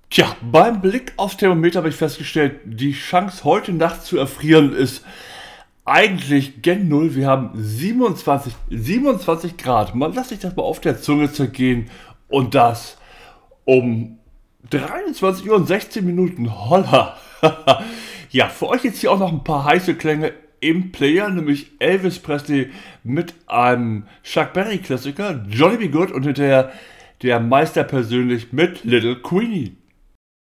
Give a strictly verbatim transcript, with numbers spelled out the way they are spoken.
Tja, beim Blick aufs Thermometer habe ich festgestellt, die Chance heute Nacht zu erfrieren ist eigentlich gen Null. Wir haben siebenundzwanzig, siebenundzwanzig Grad. Man lässt sich das mal auf der Zunge zergehen und das um dreiundzwanzig Uhr und sechzehn Minuten. Holla! Ja, für euch jetzt hier auch noch ein paar heiße Klänge im Player, nämlich Elvis Presley mit einem Chuck Berry Klassiker, Johnny B. Good und hinterher der Meister persönlich mit Little Queenie.